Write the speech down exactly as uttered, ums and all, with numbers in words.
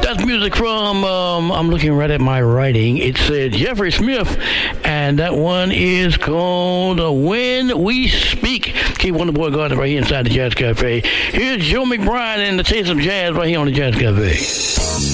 That's music from, um, I'm looking right at my writing. It said Jeffrey Smith, and that one is called uh, When We Speak. Keep Wonder Boy Gardner right here inside the Jazz Cafe. Here's Joe McBride and the Taste of Jazz right here on the Jazz Cafe.